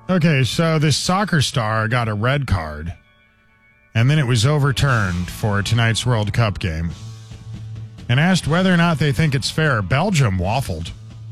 Okay, so this soccer star got a red card, and then it was overturned for tonight's World Cup game. And asked whether or not they think it's fair, Belgium waffled.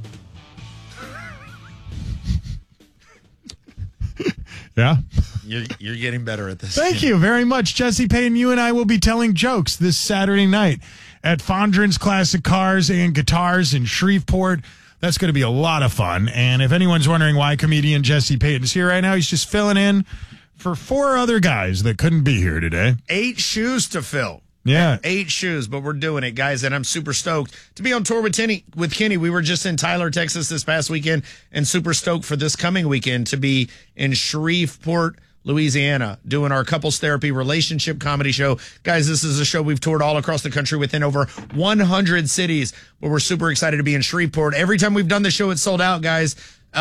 Yeah? You're getting better at this. Thank you very much, Jesse Payne. You and I will be telling jokes this Saturday night at Fondren's Classic Cars and Guitars in Shreveport. That's going to be a lot of fun. And if anyone's wondering why comedian Jesse Payton is here right now, he's just filling in for 4 other guys that couldn't be here today. 8 shoes to fill. Yeah. 8 shoes, but we're doing it, guys, and I'm super stoked to be on tour with Kenny. We were just in Tyler, Texas this past weekend, and super stoked for this coming weekend to be in Shreveport, Louisiana, doing our couples therapy relationship comedy show. Guys, this is a show we've toured all across the country within over 100 cities, but we're super excited to be in Shreveport. Every time we've done the show, it's sold out, guys.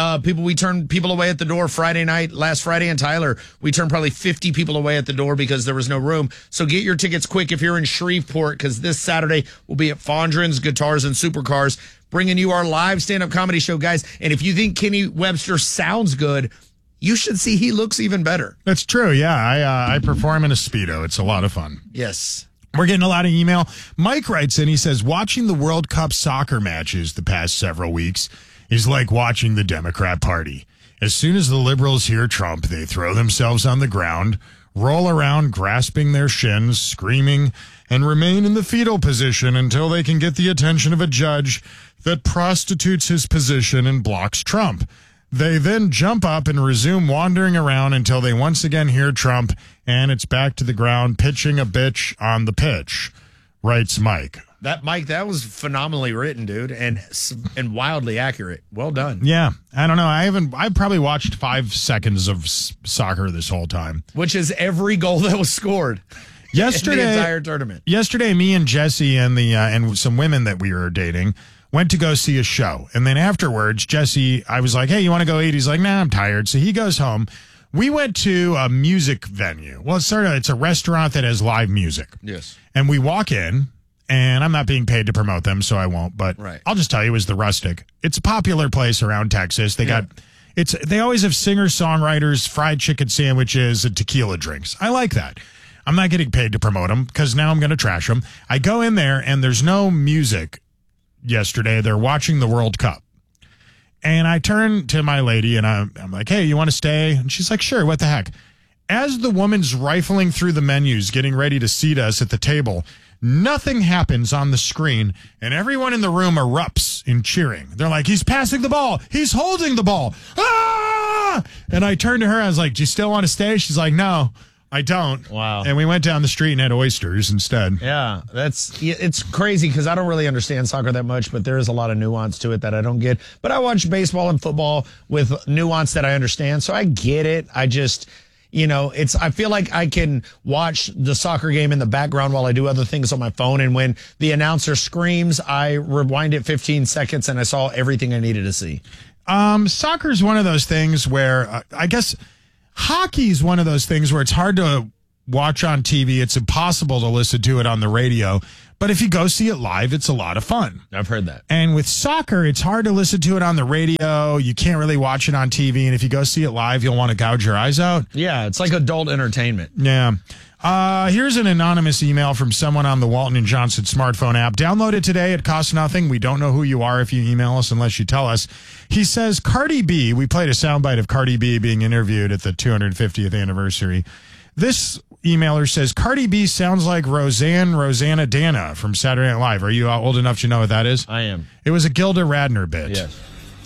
We turn people away at the door Friday night. Last Friday in Tyler, we turned probably 50 people away at the door because there was no room. So get your tickets quick if you're in Shreveport, because this Saturday we'll be at Fondren's Guitars and Supercars, bringing you our live stand-up comedy show, guys. And if you think Kenny Webster sounds good, you should see he looks even better. That's true, yeah. I perform in a Speedo. It's a lot of fun. Yes. We're getting a lot of email. Mike writes in, he says, watching the World Cup soccer matches the past several weeks is like watching the Democrat Party. As soon as the liberals hear Trump, they throw themselves on the ground, roll around grasping their shins, screaming, and remain in the fetal position until they can get the attention of a judge that prostitutes his position and blocks Trump. They then jump up and resume wandering around until they once again hear Trump, and it's back to the ground, pitching a bitch on the pitch, writes Mike. That was phenomenally written, dude, and wildly accurate. Well done. Yeah, I don't know. I've probably watched 5 seconds of soccer this whole time, which is every goal that was scored yesterday. In the entire tournament. Yesterday, me and Jesse and some women that we were dating went to go see a show, and then afterwards, Jesse, I was like, "Hey, you want to go eat?" He's like, "Nah, I'm tired." So he goes home. We went to a music venue. Well, it's a restaurant that has live music. Yes, and we walk in. And I'm not being paid to promote them, so I won't. But right. I'll just tell you, it was the Rustic. It's a popular place around Texas. They always have singer-songwriters, fried chicken sandwiches, and tequila drinks. I like that. I'm not getting paid to promote them because now I'm going to trash them. I go in there, and there's no music yesterday. They're watching the World Cup. And I turn to my lady, and I'm like, "Hey, you want to stay?" And she's like, "Sure, what the heck?" As the woman's rifling through the menus, getting ready to seat us at the table, nothing happens on the screen, and everyone in the room erupts in cheering. They're like, "He's passing the ball. He's holding the ball. Ah!" And I turned to her. I was like, "Do you still want to stay?" She's like, "No, I don't." Wow. And we went down the street and had oysters instead. Yeah, it's crazy because I don't really understand soccer that much, but there is a lot of nuance to it that I don't get. But I watch baseball and football with nuance that I understand, so I get it. I just... I feel like I can watch the soccer game in the background while I do other things on my phone. And when the announcer screams, I rewind it 15 seconds and I saw everything I needed to see. Soccer is one of those things where I guess hockey is one of those things where it's hard to watch on TV. It's impossible to listen to it on the radio. But if you go see it live, it's a lot of fun. I've heard that. And with soccer, it's hard to listen to it on the radio. You can't really watch it on TV. And if you go see it live, you'll want to gouge your eyes out. Yeah, it's like adult entertainment. Yeah. Here's an anonymous email from someone on the Walton & Johnson smartphone app. Download it today. It costs nothing. We don't know who you are if you email us unless you tell us. He says, Cardi B, we played a soundbite of Cardi B being interviewed at the 250th anniversary. This emailer says, Cardi B sounds like Rosanna Dana from Saturday Night Live. Are you old enough to know what that is? I am. It was a Gilda Radner bit. Yes.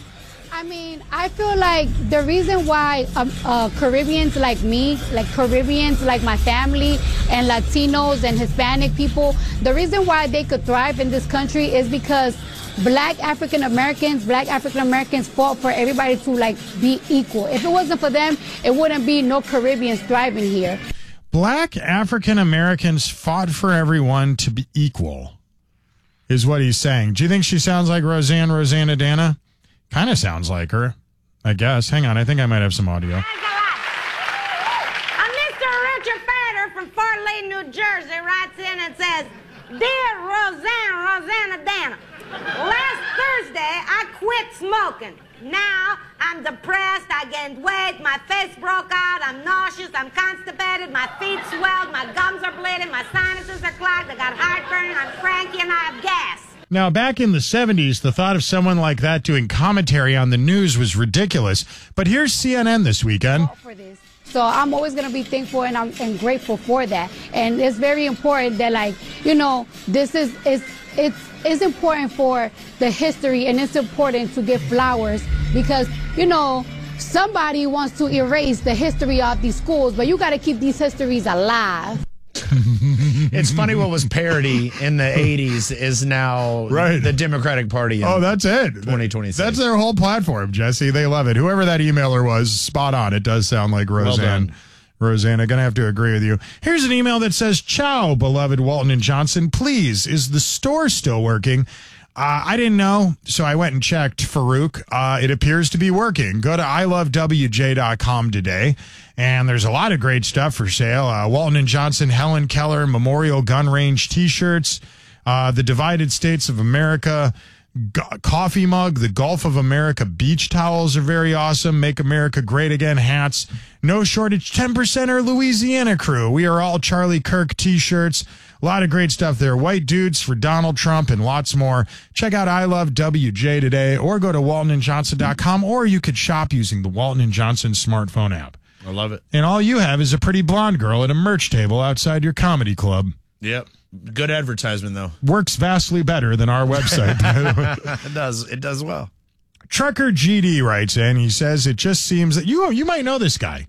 I mean, I feel like the reason why Caribbeans like me, like Caribbeans like my family, and Latinos and Hispanic people, the reason why they could thrive in this country is because Black African Americans fought for everybody to be equal. If it wasn't for them, it wouldn't be no Caribbeans thriving here. Black African Americans fought for everyone to be equal, is what he's saying. Do you think she sounds like Rosanna Dana? Kind of sounds like her, I guess. Hang on, I think I might have some audio. Mr. Richard Fader from Fort Lee, New Jersey writes in and says, Dear Rosanna Dana, last Thursday I quit smoking. Now I'm depressed, I gained weight, my face broke out, I'm nauseous, I'm constipated, my feet swelled, my gums are bleeding, my sinuses are clogged, I got heartburn, I'm cranky, and I have gas. Now, back in the 70s, the thought of someone like that doing commentary on the news was ridiculous. But here's CNN this weekend. So I'm always going to be thankful and grateful for that. And it's very important that, like, you know, this is it's important for the history, and it's important to give flowers because, you know, somebody wants to erase the history of these schools, but you got to keep these histories alive. It's funny what was parody in the 80s is now the Democratic Party. Oh, that's it. 2026. That's their whole platform, Jesse. They love it. Whoever that emailer was, spot on. It does sound like Roseanne. Well Roseanne, I'm going to have to agree with you. Here's an email that says, "Ciao, beloved Walton and Johnson. Please, is the store still working? I didn't know, so I went and checked. Farouk, it appears to be working. Go to ilovewj.com today, and there's a lot of great stuff for sale. Walton and Johnson, Helen Keller Memorial Gun Range T-shirts, the Divided States of America coffee mug, the Gulf of America beach towels are very awesome. Make America Great Again hats. No shortage, 10% are Louisiana crew. We are all Charlie Kirk T-shirts. A lot of great stuff there. White dudes for Donald Trump and lots more. Check out I Love WJ today or go to waltonandjohnson.com, or you could shop using the Walton & Johnson smartphone app. I love it. And all you have is a pretty blonde girl at a merch table outside your comedy club. Yep. Good advertisement, though. Works vastly better than our website. It does. It does well. Trucker GD writes in. He says, it just seems that you might know this guy.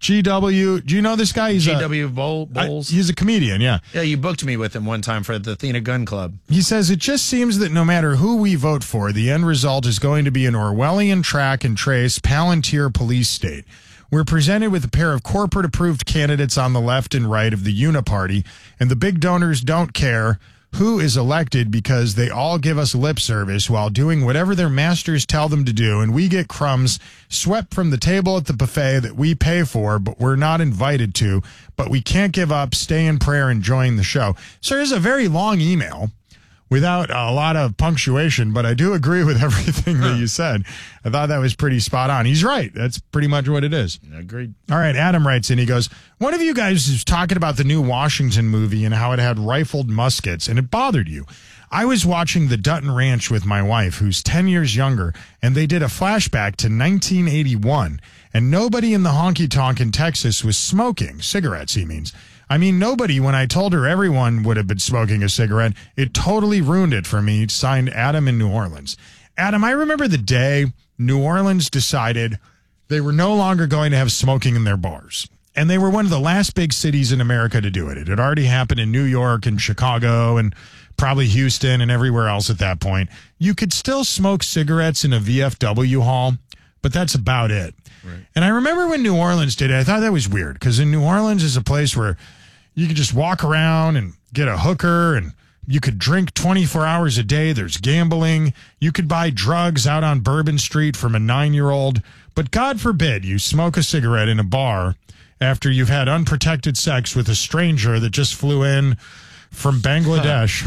GW, do you know this guy? He's GW Bowles? He's a comedian, yeah. Yeah, you booked me with him one time for the Athena Gun Club. He says, it just seems that no matter who we vote for, the end result is going to be an Orwellian track and trace Palantir police state. We're presented with a pair of corporate-approved candidates on the left and right of the Uniparty, and the big donors don't care who is elected because they all give us lip service while doing whatever their masters tell them to do, and we get crumbs swept from the table at the buffet that we pay for, but we're not invited to, but we can't give up, stay in prayer, and join the show. So there's a very long email without a lot of punctuation, but I do agree with everything that you said. I thought that was pretty spot on. He's right. That's pretty much what it is. Agreed. All right, Adam writes in. He goes, one of you guys was talking about the new Washington movie and how it had rifled muskets, and it bothered you. I was watching the Dutton Ranch with my wife, who's 10 years younger, and they did a flashback to 1981, and nobody in the honky-tonk in Texas was smoking. Cigarettes, he means. I mean, nobody, when I told her everyone would have been smoking a cigarette, it totally ruined it for me. Signed, Adam in New Orleans. Adam, I remember the day New Orleans decided they were no longer going to have smoking in their bars. And they were one of the last big cities in America to do it. It had already happened in New York and Chicago and probably Houston and everywhere else at that point. You could still smoke cigarettes in a VFW hall, but that's about it. Right. And I remember when New Orleans did it, I thought that was weird because in New Orleans is a place where you could just walk around and get a hooker, and you could drink 24 hours a day. There's gambling. You could buy drugs out on Bourbon Street from a 9-year-old. But God forbid you smoke a cigarette in a bar after you've had unprotected sex with a stranger that just flew in from Bangladesh.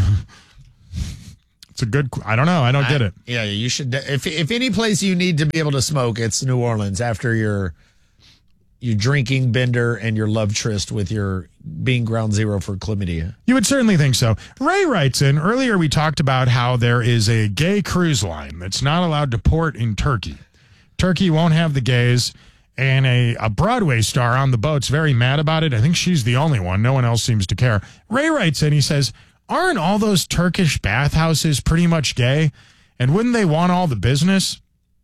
It's a good, I don't know. I don't get it. Yeah, you should. If any place you need to be able to smoke, it's New Orleans after your drinking bender and your love tryst with your being ground zero for chlamydia. You would certainly think so. Ray writes in, earlier we talked about how there is a gay cruise line that's not allowed to port in Turkey. Turkey won't have the gays, and a Broadway star on the boat's very mad about it. I think she's the only one. No one else seems to care. Ray writes in, he says, aren't all those Turkish bathhouses pretty much gay? And wouldn't they want all the business?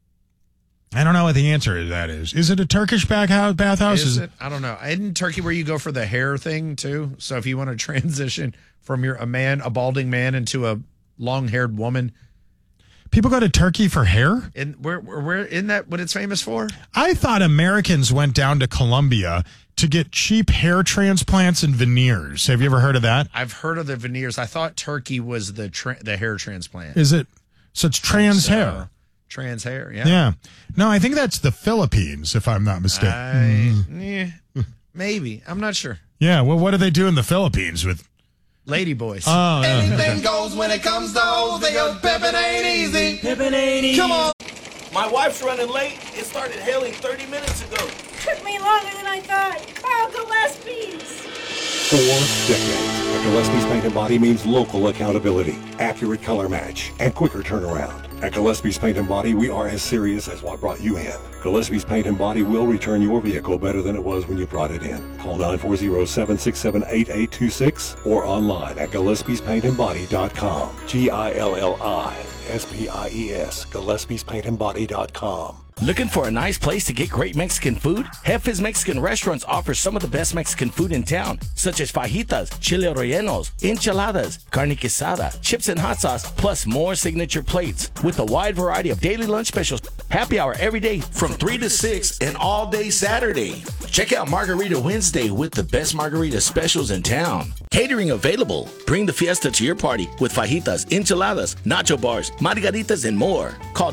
I don't know what the answer to that is. Is it a Turkish bathhouse? Is it? I don't know. In Turkey, where you go for the hair thing too. So if you want to transition from a balding man, into a long-haired woman, people go to Turkey for hair. And where isn't that what it's famous for? I thought Americans went down to Colombia to get cheap hair transplants and veneers. Have you ever heard of that? I've heard of the veneers. I thought Turkey was the hair transplant. Is it? So it's trans hair. Trans hair, yeah. Yeah. No, I think that's the Philippines, if I'm not mistaken. Maybe. I'm not sure. Yeah, well, what do they do in the Philippines with lady boys? Oh, anything goes when it comes to hoes. They go pimpin' ain't easy. Pimpin' ain't easy. Come on. My wife's running late. It started hailing 30 minutes ago. Took me longer than I thought. Carl Gillespie's. 4 decades. At Gillespie's Paint and Body means local accountability, accurate color match, and quicker turnaround. At Gillespie's Paint and Body, we are as serious as what brought you in. Gillespie's Paint and Body will return your vehicle better than it was when you brought it in. Call 940-767-8826 or online at Gillespie'sPaintandBody.com. GILLISPIES, Gillespie'sPaintandBody.com. Looking for a nice place to get great Mexican food? Jefe's Mexican Restaurants offers some of the best Mexican food in town, such as fajitas, chile rellenos, enchiladas, carne quesada, chips and hot sauce, plus more signature plates with a wide variety of daily lunch specials. Happy hour every day from 3 to 6 and all day Saturday. Check out Margarita Wednesday with the best margarita specials in town. Catering available. Bring the fiesta to your party with fajitas, enchiladas, nacho bars, margaritas, and more. Call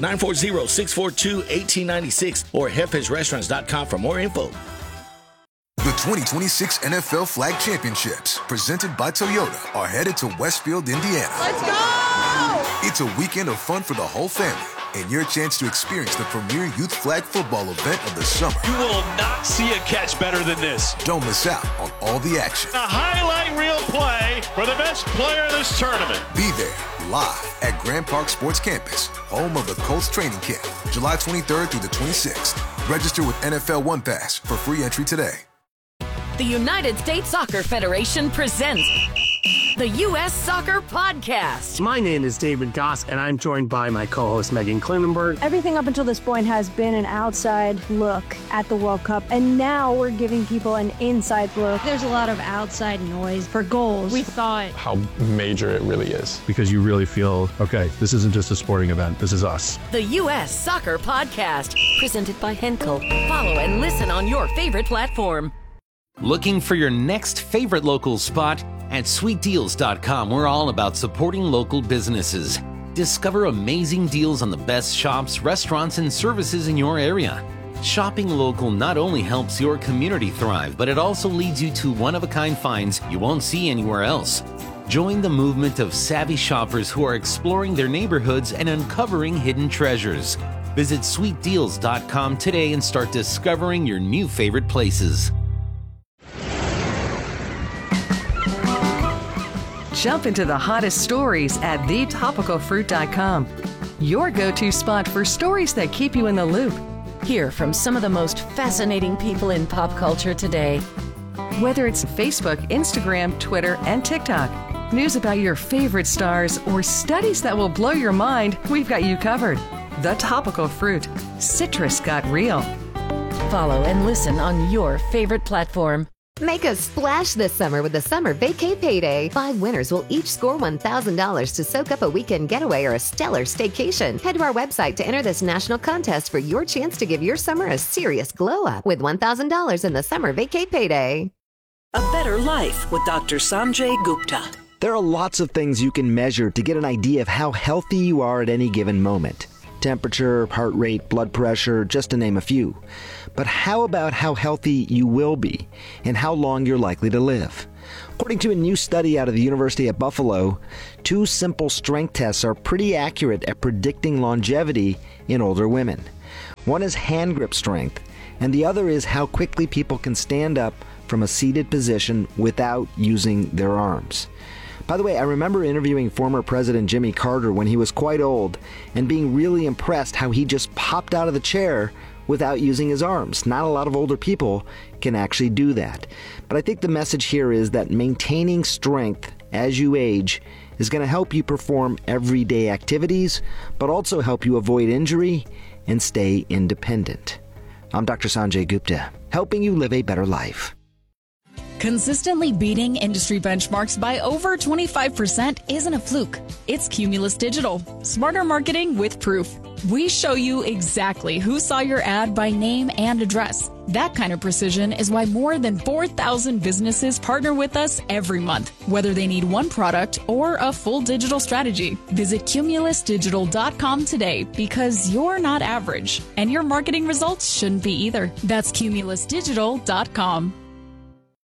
940-642-1896 or jefesrestaurants.com for more info. The 2026 NFL Flag Championships, presented by Toyota, are headed to Westfield, Indiana. Let's go! It's a weekend of fun for the whole family and your chance to experience the premier youth flag football event of the summer. You will not see a catch better than this. Don't miss out on all the action. A highlight reel play for the best player of this tournament. Be there live at Grand Park Sports Campus, home of the Colts training camp, July 23rd through the 26th. Register with NFL One Pass for free entry today. The United States Soccer Federation presents the U.S. Soccer Podcast. My name is David Goss, and I'm joined by my co-host Megan Klinenberg. Everything up until this point has been an outside look at the World Cup, and now we're giving people an inside look. There's a lot of outside noise for goals. We thought how major it really is. Because you really feel, okay, this isn't just a sporting event, this is us. The U.S. Soccer Podcast, presented by Henkel. Follow and listen on your favorite platform. Looking for your next favorite local spot? At sweetdeals.com, we're all about supporting local businesses. Discover amazing deals on the best shops, restaurants, and services in your area. Shopping local not only helps your community thrive, but it also leads you to one-of-a-kind finds you won't see anywhere else. Join the movement of savvy shoppers who are exploring their neighborhoods and uncovering hidden treasures. Visit sweetdeals.com today and start discovering your new favorite places. Jump into the hottest stories at thetopicalfruit.com. Your go-to spot for stories that keep you in the loop. Hear from some of the most fascinating people in pop culture today. Whether it's Facebook, Instagram, Twitter, and TikTok, news about your favorite stars, or studies that will blow your mind, we've got you covered. The Topical Fruit. Citrus got real. Follow and listen on your favorite platform. Make a splash this summer with the Summer Vacay Payday. 5 winners will each score $1,000 to soak up a weekend getaway or a stellar staycation. Head to our website to enter this national contest for your chance to give your summer a serious glow up with $1,000 in the Summer Vacay Payday. A better life with Dr. Sanjay Gupta. There are lots of things you can measure to get an idea of how healthy you are at any given moment. Temperature, heart rate, blood pressure, just to name a few. But how about how healthy you will be and how long you're likely to live? According to a new study out of the University at Buffalo, 2 simple strength tests are pretty accurate at predicting longevity in older women. One is hand grip strength, and the other is how quickly people can stand up from a seated position without using their arms. By the way, I remember interviewing former President Jimmy Carter when he was quite old and being really impressed how he just popped out of the chair without using his arms. Not a lot of older people can actually do that. But I think the message here is that maintaining strength as you age is going to help you perform everyday activities, but also help you avoid injury and stay independent. I'm Dr. Sanjay Gupta, helping you live a better life. Consistently beating industry benchmarks by over 25% isn't a fluke. It's Cumulus Digital. Smarter marketing with proof. We show you exactly who saw your ad by name and address. That kind of precision is why more than 4,000 businesses partner with us every month, whether they need one product or a full digital strategy. Visit cumulusdigital.com today because you're not average, and your marketing results shouldn't be either. That's cumulusdigital.com.